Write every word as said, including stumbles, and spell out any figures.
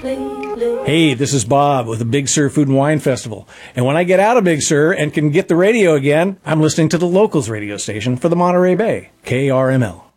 Hey, this is Bob with the Big Sur Food and Wine Festival. And when I get out of Big Sur and can get the radio again, I'm listening to the Locals radio station for the Monterey Bay, K R M L.